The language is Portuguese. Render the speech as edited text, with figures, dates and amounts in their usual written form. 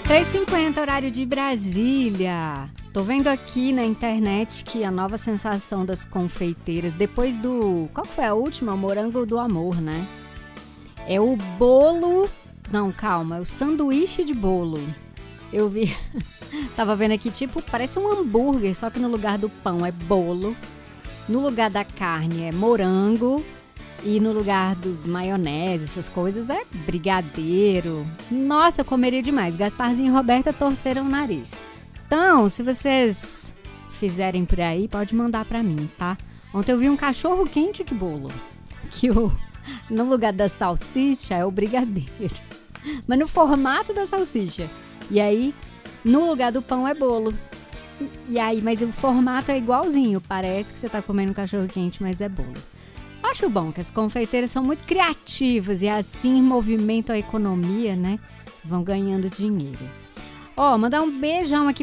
3h50, horário de Brasília. Tô vendo aqui na internet que a nova sensação das confeiteiras, depois do... Qual foi a última? O morango do amor, né? É o bolo... Não, calma, é o sanduíche de bolo. Eu vi... Tava vendo aqui, tipo, parece um hambúrguer, só que no lugar do pão é bolo. No lugar da carne é morango. E no lugar do maionese, essas coisas, é brigadeiro. Nossa, eu comeria demais. Gasparzinho e Roberta torceram o nariz. Então, se vocês fizerem por aí, pode mandar pra mim, tá? Ontem eu vi um cachorro quente de bolo. Que no lugar da salsicha é o brigadeiro. Mas no formato da salsicha. E aí, no lugar do pão é bolo. E aí, mas o formato é igualzinho. Parece que você tá comendo um cachorro quente, mas é bolo. Acho bom que as confeiteiras são muito criativas e assim movimentam a economia, né? Vão ganhando dinheiro. Ó, mandar um beijão aqui